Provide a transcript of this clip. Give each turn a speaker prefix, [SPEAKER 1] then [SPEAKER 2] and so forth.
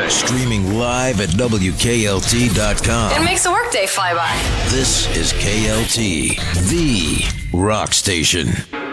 [SPEAKER 1] Saturday.
[SPEAKER 2] Streaming live at WKLT.com.
[SPEAKER 3] It makes a workday fly by.
[SPEAKER 2] This is KLT, the rock station.